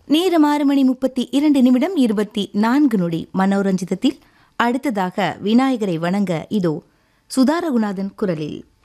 நேரம் 6:32:24 மனோரஞ்சிதத்தில் அடுத்ததாக விநாயகரை வணங்க இதோ சுதா ரகுநாதன் குரலில்.